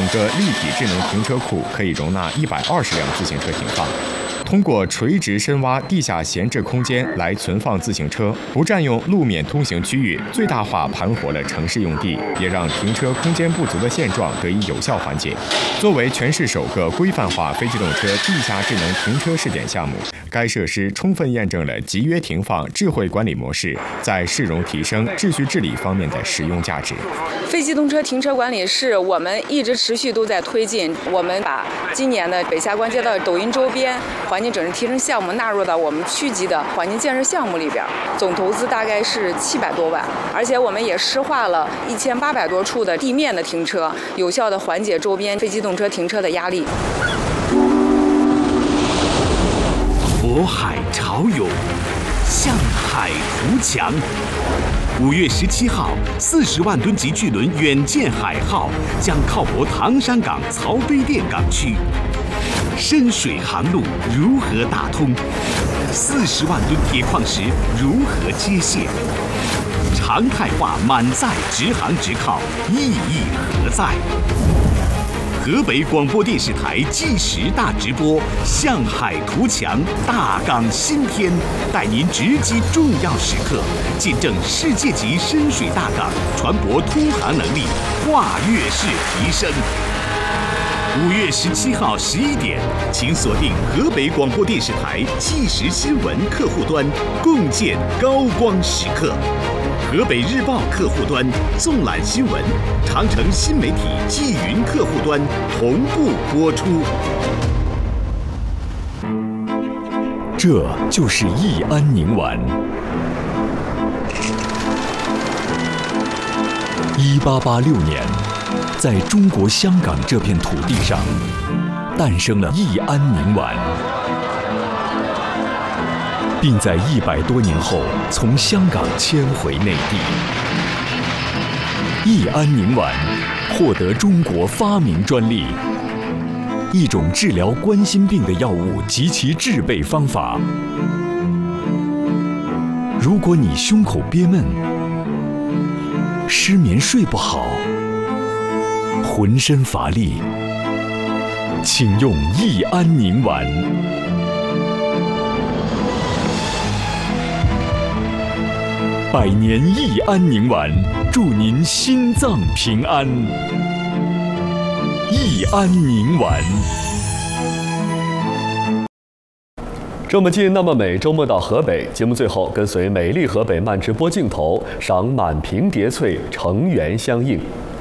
整个立体智能停车库可以容纳120辆自行车停放。通过垂直深挖地下闲置空间来存放自行车，不占用路面通行区域，最大化盘活了城市用地，也让停车空间不足的现状得以有效缓解。作为全市首个规范化非机动车地下智能停车试点项目，该设施充分验证了集约停放智慧管理模式在市容提升、秩序治理方面的实用价值。 非机动车停车管理是我们一直持续都在推进，我们把今年的北下关街道抖音周边环境整治提升项目纳入到我们区级的环境建设项目里边，总投资大概是700多万，而且我们也施化了1800多处的地面的停车，有效的缓解周边非机动车停车的压力。 渤海潮涌，向海图强。5月17号，40万吨级巨轮远见海号将靠泊唐山港曹碑店港区。深水航路如何打通？40万吨铁矿石如何接线？常态化满载直航直靠意义何在？河北广播电视台纪实大直播，向海图强大港新篇，带您直击重要时刻，见证世界级深水大港船舶通航能力跨越式提升。5月17号11点，请锁定河北广播电视台纪实新闻客户端，共建高光时刻。河北日报客户端、纵览新闻、长城新媒体纪云客户端同步播出。 这就是义安宁丸。1886年，在中国香港这片土地上，诞生了义安宁丸，并在100多年后从香港迁回内地。义安宁丸获得中国发明专利，一种治疗冠心病的药物及其制备方法。如果你胸口憋闷、失眠睡不好、浑身乏力，请用义安宁丸。100年义安宁丸，祝您心脏平安。义安宁丸。 这么近，那么美。周末到河北，节目最后跟随美丽河北慢直播镜头，赏满屏叠翠，成园相映。